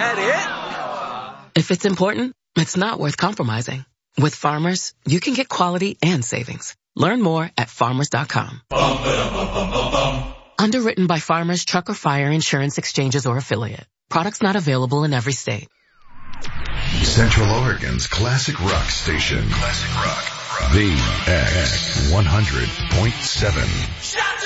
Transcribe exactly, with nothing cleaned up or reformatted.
that it? If it's important, it's not worth compromising. With Farmers, you can get quality and savings. Learn more at farmers dot com. Underwritten by Farmers Truck or Fire Insurance Exchanges or Affiliate. Products not available in every state. Central Oregon's classic rock station. Classic rock. rock. The X one hundred point seven.